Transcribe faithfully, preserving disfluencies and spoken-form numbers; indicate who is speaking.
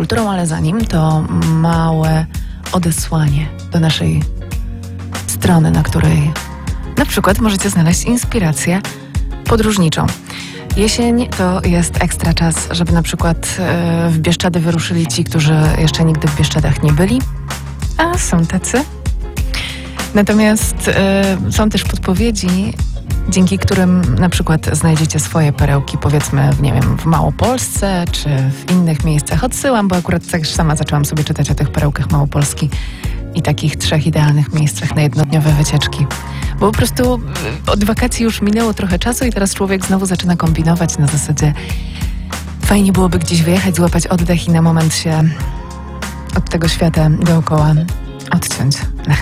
Speaker 1: kulturą, ale zanim to małe odesłanie do naszej strony, na której na przykład możecie znaleźć inspirację podróżniczą. Jesień to jest ekstra czas, żeby na przykład e, w Bieszczady wyruszyli ci, którzy jeszcze nigdy w Bieszczadach nie byli, a są tacy. Natomiast e, są też podpowiedzi, dzięki którym na przykład znajdziecie swoje perełki, powiedzmy, w, nie wiem, w Małopolsce czy w innych miejscach. Odsyłam, bo akurat też sama zaczęłam sobie czytać o tych perełkach Małopolski i takich trzech idealnych miejscach na jednodniowe wycieczki. Bo po prostu od wakacji już minęło trochę czasu i teraz człowiek znowu zaczyna kombinować na zasadzie fajnie byłoby gdzieś wyjechać, złapać oddech i na moment się od tego świata dookoła odciąć.